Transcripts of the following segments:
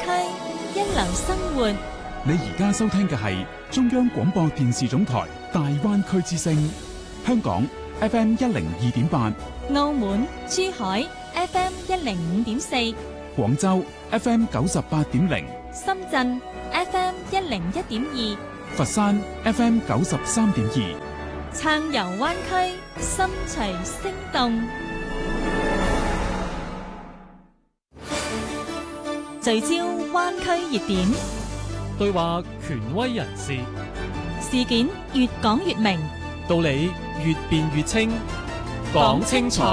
區，一流生活。 你而家收聽嘅係中央廣播電視總台大灣區之聲，香港 FM102.8， 澳門、珠海 FM105.4， 廣州 FM98.0， 深圳 FM101.2， 佛山 FM93.2， 暢遊灣區，心隨聲動，聚焦灣區熱點， 對話權威人士， 事件越講越明， 道理越辯越清，講清楚，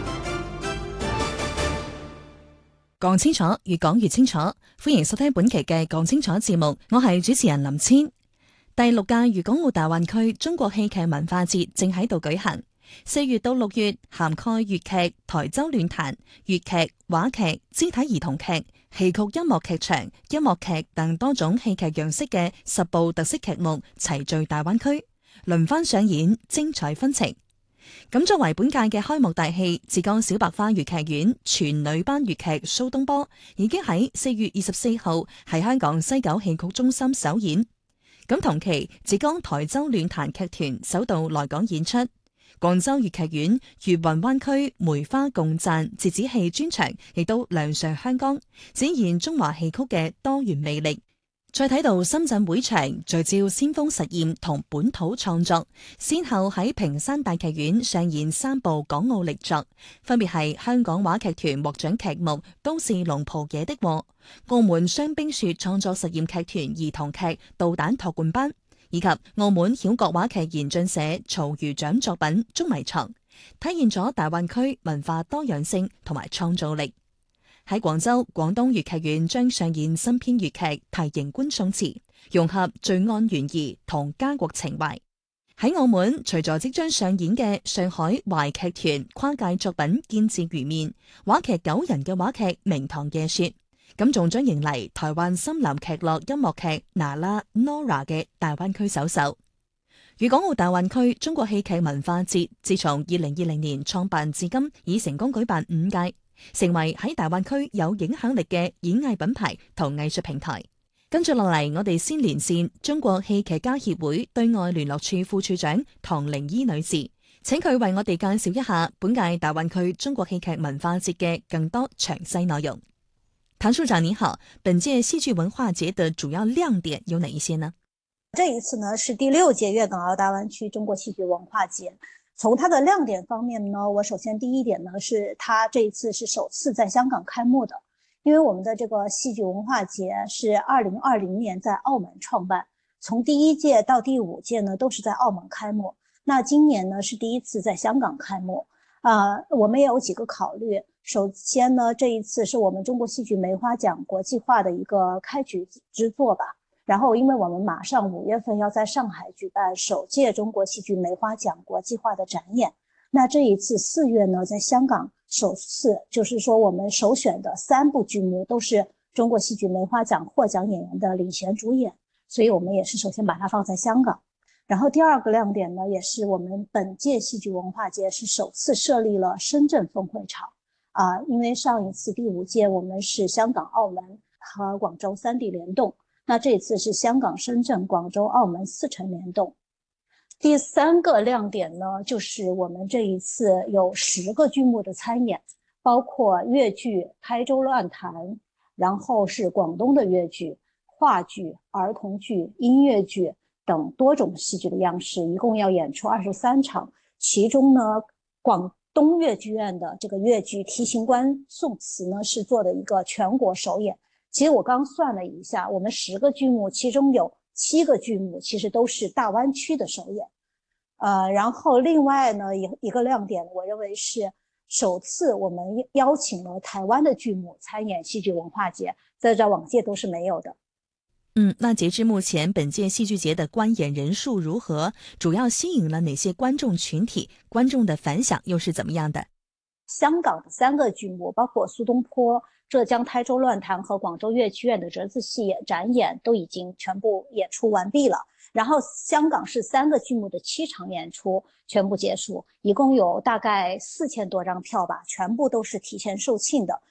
講清楚，越講越清楚。歡迎收聽本期嘅講清楚節目，我係主持人林千。第6屆粵港澳大灣區中國戲劇文化節正喺度舉行，4月到6月涵蓋粵劇、台州亂彈、粵劇、話劇、肢體兒童劇、戲曲、音樂劇場、音樂劇等多種戲劇樣式嘅10部特色劇目齊聚大灣區，輪番上演，精彩紛呈。咁作為本屆嘅開幕大戲，浙江小白花粵劇院全女班粵劇蘇東坡已經喺4月24號喺香港西九戲曲中心首演。咁同期，浙江台州亂彈劇團首度來港演出，廣州粵劇院粵雲灣區梅花共讚折子戲專場亦都亮相香港，展現中華戲曲嘅多元魅力。再睇到深圳會場聚焦先鋒實驗同本土創作，先後喺平山大劇院上演3部港澳力作，分別係香港話劇團獲獎劇目《都是龍袍惹的禍》，澳門雙冰雪創作實驗劇團兒童劇《導彈托管班》，以及澳門曉角話劇研進社曹漁長作品《捉迷藏》，體現咗大灣區文化多樣性同埋創造力。喺廣州，廣東粵劇院將上演新編粵劇《題型觀宋詞》，融合罪案懸疑同家國情懷。喺澳門，除咗即將上演嘅上海淮劇團跨界作品《見字如面》，話劇9人嘅話劇《明堂夜說》，咁仲將迎嚟台灣森林劇樂音樂劇《娜拉 Nora》嘅大灣區首秀。粵港澳大灣區中國戲劇文化節自從2020年創辦至今，已成功舉辦5屆。成為喺大灣區有影響力嘅演藝品牌同藝術平台。跟住落嚟，我哋先連線中國戲劇家協會對外聯絡處副處長唐玲依女士，請佢為我哋介紹一下本屆大灣區中國戲劇文化節嘅更多詳細內容。唐處長您好，本屆戲劇文化節的主要亮點有哪一些呢？ 這一次呢是第6屆粵港澳大灣區中國戲劇文化節。從它的亮點方面呢，我首先第一點呢是它這一次是首次在香港開幕的，因為我們的這個戲劇文化節是2020年在澳門創辦，從第1屆到第5屆呢都是在澳門開幕，那今年呢是第一次在香港開幕。我們也有幾個考慮，首先呢這一次是我們中國戲劇梅花獎國際化的一個開局之作吧。然後因為我們馬上5月份要在上海舉辦首屆中國戲劇梅花獎國際化的展演，那這一次4月呢在香港首次，就是說我們首選的3部劇目都是中國戲劇梅花獎獲獎演員的領銜主演，所以我們也是首先把它放在香港。然後第2個亮點呢，也是我們本屆戲劇文化節是首次設立了深圳分會場，因為上一次第5屆我們是香港、澳門和廣州3地聯動，那這次是香港、深圳、廣州、澳門4城聯動。第3個亮點呢，就是我們這一次有10個劇目的參演，包括粵劇《台州亂彈》，然後是廣東的粵劇、話劇、兒童劇、音樂劇等多種戲劇的樣式，一共要演出23場。其中呢，廣東粵劇院的這個粵劇《題型觀宋詞》呢，是做的一個全國首演。其實我剛算了一下，我們10個劇目，其中有7個劇目其實都是大灣區的首演。然後另外呢，一個亮點，我認為是首次我們邀請了台灣的劇目參演戲劇文化節，在往屆都是沒有的。 那截至目前，本屆戲劇節的觀演人數如何？主要吸引了哪些觀眾群體？觀眾的反響又是怎麼樣的？ 香港的3個劇目，包括蘇東坡、浙江台州亂彈和廣州粵劇院的折子戲展演都已經全部演出完畢了。然後香港是3個劇目的7場演出全部結束，一共有大概4000多張票吧，全部都是提前售罄的。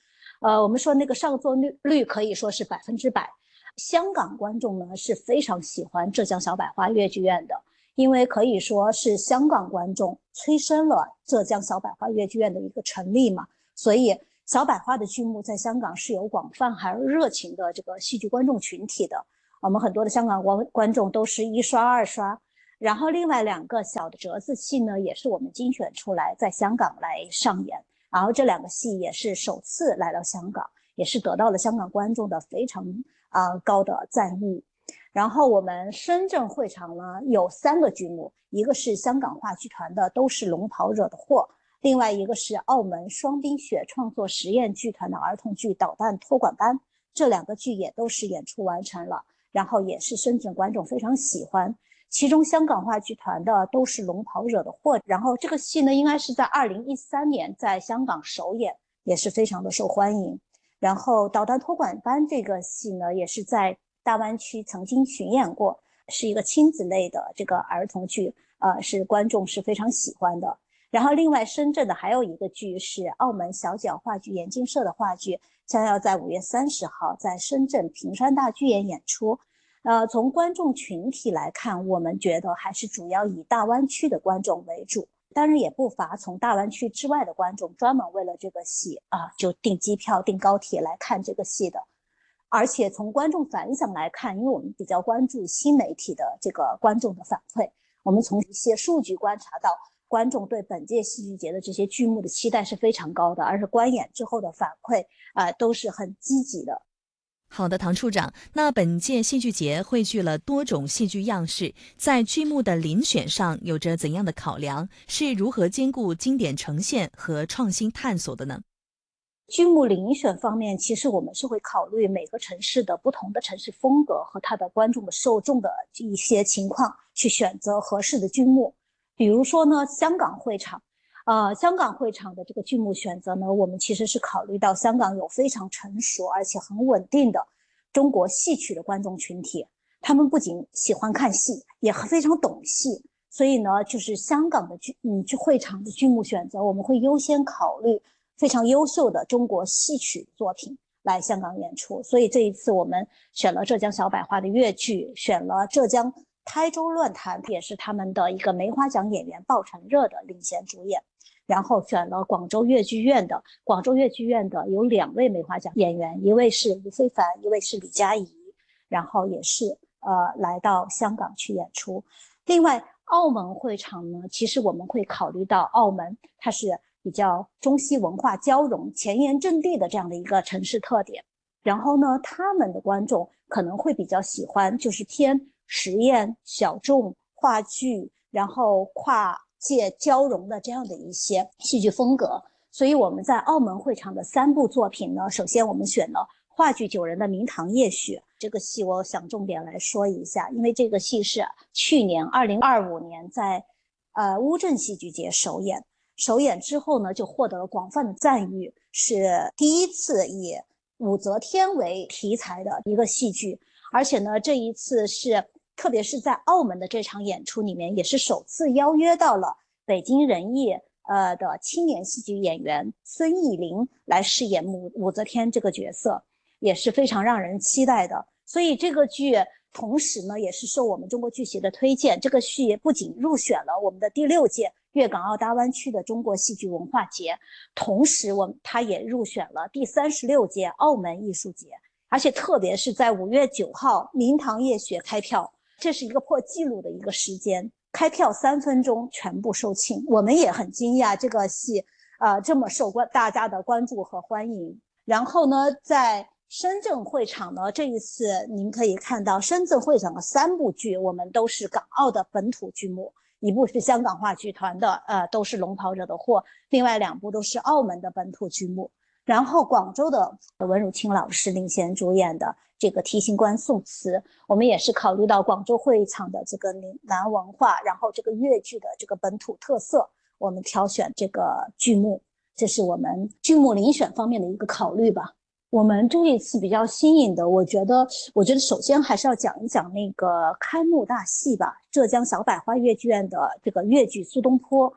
我们说那个上座率可以说是100%。香港观众呢是非常喜欢浙江小百花粤剧院的，因为可以说是香港观众催生了浙江小百花粤剧院的一个成立嘛，所以小百花的剧目在香港是有广泛还有热情的这个戏剧观众群体的。我们很多的香港观众都是1刷2刷，然后另外2个小的折子戏呢，也是我们精选出来在香港来上演，然后这2个戏也是首次来到香港，也是得到了香港观众的非常高的赞誉。然后我们深圳会场呢有3个剧目，一个是香港话剧团的都是龙袍惹的祸，另外一个是澳门双冰雪创作实验剧团的儿童剧导弹托管班，这2个剧也都是演出完成了，然后也是深圳观众非常喜欢。其中香港话剧团的都是龙袍惹的祸，然后这个戏呢应该是在2013年在香港首演，也是非常的受欢迎。然后导弹托管班这个戏呢也是在大湾区曾经巡演过，是一个亲子类的这个儿童剧，是观众是非常喜欢的。然后另外深圳的还有一个剧是澳门小角话剧眼镜社的话剧，将要在5月30号在深圳平山大剧院演出。从观众群体来看，我们觉得还是主要以大湾区的观众为主，当然也不乏从大湾区之外的观众专门为了这个戏就订机票订高铁来看这个戏的。而且从观众反响来看，因为我们比较关注新媒体的这个观众的反馈，我们从一些数据观察到观众对本届戏剧节的这些剧目的期待是非常高的，而且观演之后的反馈都是很积极的。 好的，唐处长，那本届戏剧节汇聚了多种戏剧样式，在剧目的遴选上有着怎样的考量？是如何兼顾经典呈现和创新探索的呢？ 剧目遴选方面，其实我们是会考虑每个城市的不同的城市风格和它的观众的受众的一些情况，去选择合适的剧目。比如说呢，香港会场的这个剧目选择呢，我们其实是考虑到香港有非常成熟而且很稳定的中国戏曲的观众群体，他们不仅喜欢看戏，也非常懂戏，所以呢，就是香港的会场的剧目选择，我们会优先考虑非常优秀的中国戏曲作品来香港演出。所以这一次我们选了浙江小百花的粤剧，选了浙江台州乱弹，也是他们的一个梅花奖演员鲍成热的领衔主演，然后选了广州粤剧院的有2位梅花奖演员，一位是吴非凡，一位是李佳怡，然后也是来到香港去演出。另外澳门会场呢，其实我们会考虑到澳门它是比较中西文化交融、前沿阵地的这样的一个城市特点，然后呢他们的观众可能会比较喜欢就是偏实验、小众、话剧，然后跨界交融的这样的一些戏剧风格。所以我们在澳门会场的3部作品呢，首先我们选了话剧9人的明堂夜雪，这个戏我想重点来说一下，因为这个戏是去年2025年在乌镇戏剧节首演之后呢，就获得了广泛的赞誉，是第一次以武则天为题材的一个戏剧。而且呢，这一次是特别是在澳门的这场演出里面，也是首次邀约到了北京人艺的青年戏剧演员孙艺林来饰演武则天这个角色，也是非常让人期待的。所以这个剧同时呢也是受我们中国剧协的推荐，这个剧不仅入选了我们的第6届粤港澳大湾区的中国戏剧文化节，同时它也入选了第36届澳门艺术节，而且特别是在5月9号明堂夜雪开票，这是一个破纪录的一个时间，开票3分钟全部售罄，我们也很惊讶这个戏这么受大家的关注和欢迎。然后呢，在深圳会场呢，这一次您可以看到深圳会场的3部剧我们都是港澳的本土剧目，一部是香港话剧团的都是龙袍惹的祸，另外2部都是澳门的本土剧目。然后广州的文汝清老师领衔主演的这个提刑官宋慈，我们也是考虑到广州会场的这个岭南文化，然后这个粤剧的这个本土特色，我们挑选这个剧目，这是我们剧目遴选方面的一个考虑吧。我们这一次比较新颖的，我觉得首先还是要讲一讲那个开幕大戏吧，浙江小百花粤剧院的这个粤剧苏东坡。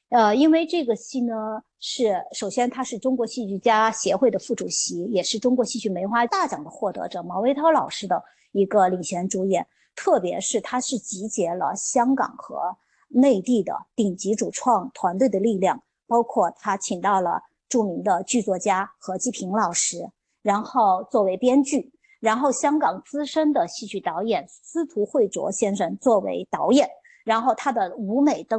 因为这个戏呢首先他是中国戏剧家协会的副主席，也是中国戏曲梅花大奖的获得者毛维涛老师的一个领衔主演，特别是他是集结了香港和内地的顶级主创团队的力量，包括他请到了著名的剧作家何基平老师，然后作为编剧，然后香港资深的戏曲导演司徒慧卓先生作为导演，然后他的舞美灯